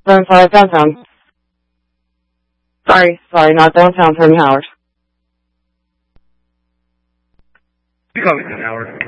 7-5 downtown. Sorry, not downtown, Turn Howard. You call me 10 Howard.